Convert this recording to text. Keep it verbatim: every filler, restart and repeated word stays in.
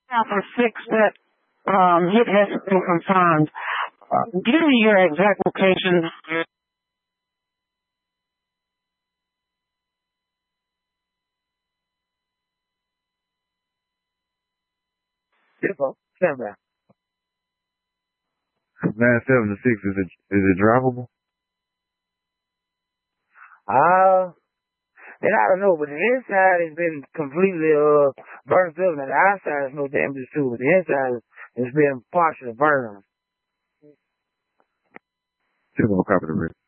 After six that um, hit has been confirmed. Uh, give me your exact location. Stand by. nine seven six, is it, is it drivable? Uh, and I don't know, but the inside has been completely uh burnt up, and the outside is no damage too. But the inside has been partially burned. Still gonna copy the rest.